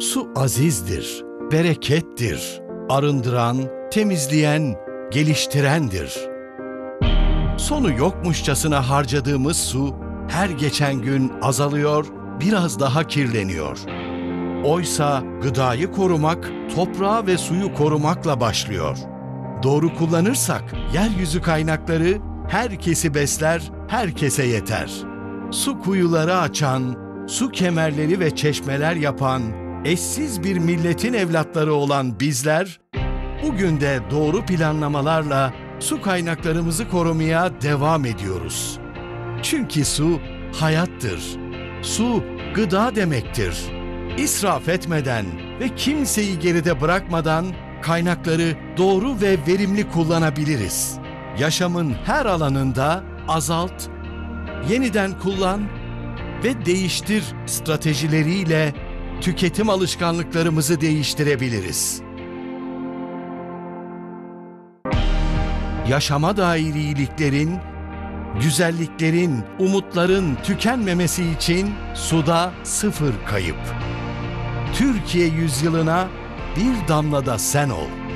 Su azizdir, berekettir, arındıran, temizleyen, geliştirendir. Sonu yokmuşçasına harcadığımız su her geçen gün azalıyor, biraz daha kirleniyor. Oysa gıdayı korumak, toprağı ve suyu korumakla başlıyor. Doğru kullanırsak yeryüzü kaynakları herkesi besler, herkese yeter. Su kuyuları açan, su kemerleri ve çeşmeler yapan, eşsiz bir milletin evlatları olan bizler, bugün de doğru planlamalarla su kaynaklarımızı korumaya devam ediyoruz. Çünkü su hayattır. Su gıda demektir. İsraf etmeden ve kimseyi geride bırakmadan kaynakları doğru ve verimli kullanabiliriz. Yaşamın her alanında azalt, yeniden kullan ve değiştir stratejileriyle tüketim alışkanlıklarımızı değiştirebiliriz. Yaşama dair iyiliklerin, güzelliklerin, umutların tükenmemesi için suda sıfır kayıp. Türkiye yüzyılına bir damla da sen ol.